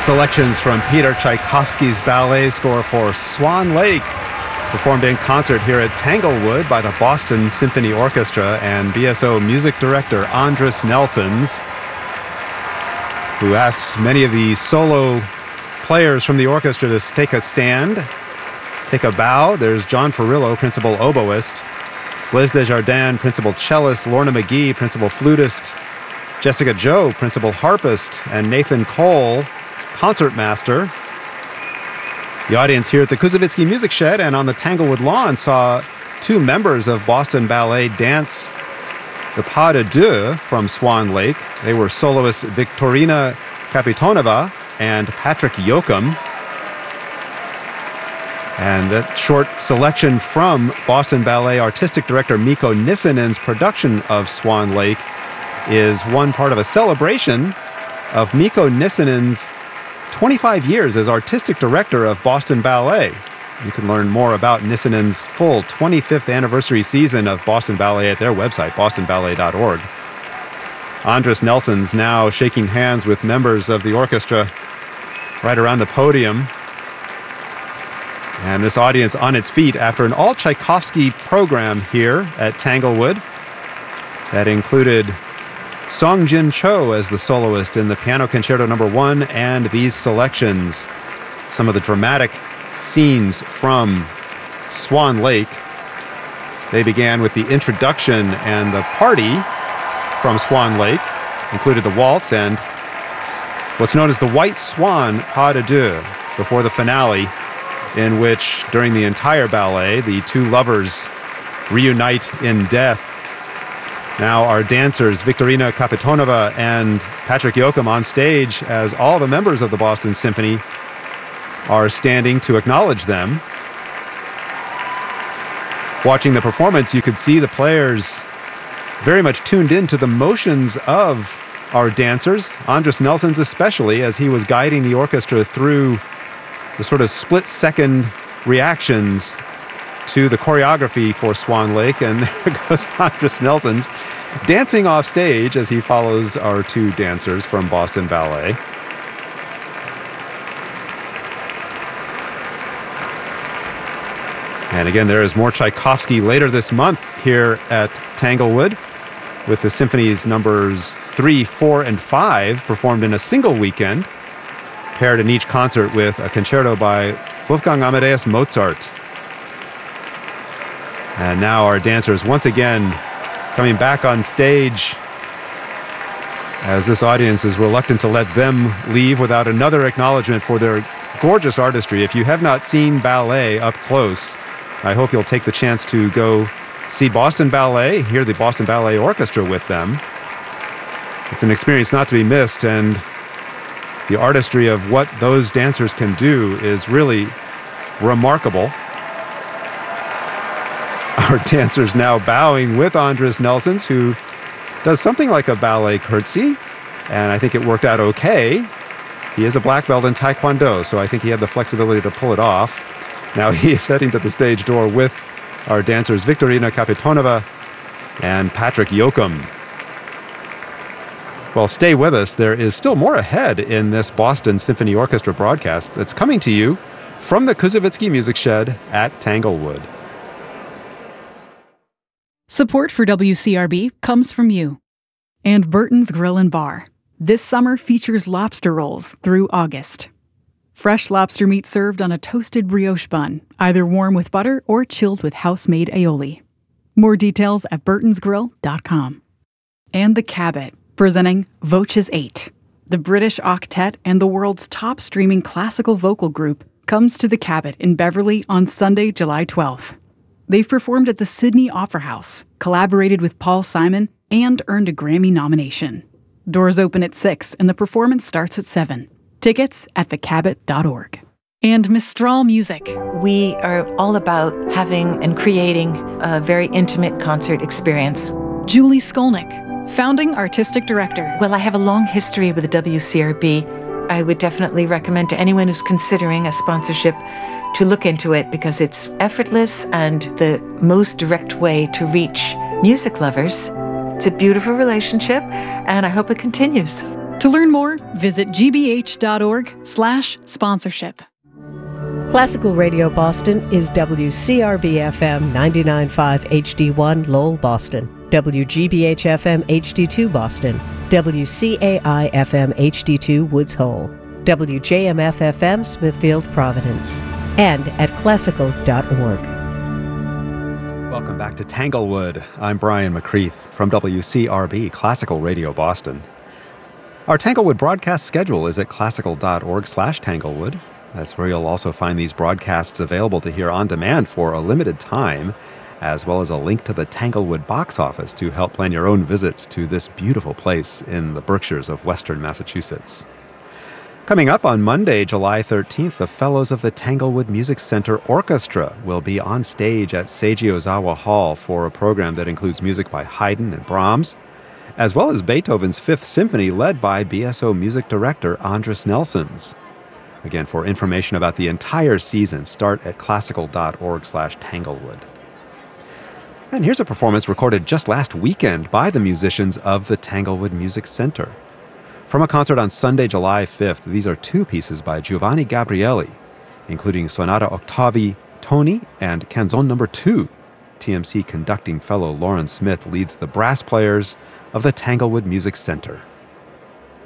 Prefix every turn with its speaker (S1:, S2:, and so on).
S1: Selections from Peter Tchaikovsky's ballet score for Swan Lake, performed in concert here at Tanglewood by the Boston Symphony Orchestra and BSO music director Andris Nelsons, who asks many of the solo players from the orchestra to take a stand, take a bow. There's John Ferrillo, principal oboist, Blaise Desjardins, principal cellist, Lorna McGee, principal flutist, Jessica Joe, principal harpist, and Nathan Cole, concertmaster. The audience here at the Koussevitzky Music Shed and on the Tanglewood lawn saw two members of Boston Ballet dance the Pas de Deux from Swan Lake. They were soloists Viktorina Kapitonova and Patrick Yoakum. And that short selection from Boston Ballet artistic director Mikko Nissinen's production of Swan Lake is one part of a celebration of Mikko Nissinen's 25 years as artistic director of Boston Ballet. You can learn more about Nissinen's full 25th anniversary season of Boston Ballet at their website, bostonballet.org. Andris Nelsons now shaking hands with members of the orchestra right around the podium. And this audience on its feet after an all-Tchaikovsky program here at Tanglewood that included Song Jin Cho as the soloist in the Piano Concerto No. 1 and these selections, some of the dramatic scenes from Swan Lake. They began with the introduction and the party from Swan Lake, included the waltz and what's known as the White Swan Pas de Deux before the finale, in which, during the entire ballet, the two lovers reunite in death. Now our dancers, Viktorina Kapitonova and Patrick Yoakum, on stage as all the members of the Boston Symphony are standing to acknowledge them. Watching the performance, you could see the players very much tuned in to the motions of our dancers, Andris Nelsons especially, as he was guiding the orchestra through the sort of split-second reactions to the choreography for Swan Lake. And there goes Andris Nelsons dancing off stage as he follows our two dancers from Boston Ballet. And again, there is more Tchaikovsky later this month here at Tanglewood, with the symphony's numbers 3, 4, and 5 performed in a single weekend, paired in each concert with a concerto by Wolfgang Amadeus Mozart. And now our dancers once again coming back on stage as this audience is reluctant to let them leave without another acknowledgement for their gorgeous artistry. If you have not seen ballet up close, I hope you'll take the chance to go see Boston Ballet, hear the Boston Ballet Orchestra with them. It's an experience not to be missed, and the artistry of what those dancers can do is really remarkable. Our dancers now bowing with Andris Nelsons, who does something like a ballet curtsy, and I think it worked out okay. He is a black belt in Taekwondo, so I think he had the flexibility to pull it off. Now he is heading to the stage door with our dancers Viktorina Kapitonova and Patrick Yoakum. Well, stay with us. There is still more ahead in this Boston Symphony Orchestra broadcast that's coming to you from the Koussevitzky Music Shed at Tanglewood.
S2: Support for WCRB comes from you. And Burton's Grill and Bar. This summer features lobster rolls through August. Fresh lobster meat served on a toasted brioche bun, either warm with butter or chilled with house-made aioli. More details at burtonsgrill.com. And The Cabot, presenting Voces 8. The British octet and the world's top streaming classical vocal group comes to The Cabot in Beverly on Sunday, July 12th. They've performed at the Sydney Opera House, collaborated with Paul Simon, and earned a Grammy nomination. Doors open at 6 and the performance starts at 7. Tickets at thecabot.org. And Mistral Music.
S3: We are all about having and creating a very intimate concert experience.
S2: Julie Skolnick, founding artistic director.
S3: Well, I have a long history with the WCRB. I would definitely recommend to anyone who's considering a sponsorship to look into it because it's effortless and the most direct way to reach music lovers. It's a beautiful relationship, and I hope it continues.
S2: To learn more, visit gbh.org/sponsorship.
S4: Classical Radio Boston is WCRB-FM 99.5 HD1 Lowell, Boston, WGBH-FM HD2 Boston, WCAI-FM HD2 Woods Hole, WJMF-FM Smithfield, Providence, and at classical.org.
S1: Welcome back to Tanglewood. I'm Brian McCreath from WCRB Classical Radio Boston. Our Tanglewood broadcast schedule is at classical.org/Tanglewood. That's where you'll also find these broadcasts available to hear on demand for a limited time, as well as a link to the Tanglewood box office to help plan your own visits to this beautiful place in the Berkshires of Western Massachusetts. Coming up on Monday, July 13th, the Fellows of the Tanglewood Music Center Orchestra will be on stage at Seiji Ozawa Hall for a program that includes music by Haydn and Brahms, as well as Beethoven's Fifth Symphony led by BSO music director Andris Nelsons. Again, for information about the entire season, start at classical.org/Tanglewood. And here's a performance recorded just last weekend by the musicians of the Tanglewood Music Center. From a concert on Sunday, July 5th, these are two pieces by Giovanni Gabrieli, including Sonata Octavi Toni and Canzone No. 2. TMC conducting fellow Lauren Smith leads the brass players of the Tanglewood Music Center.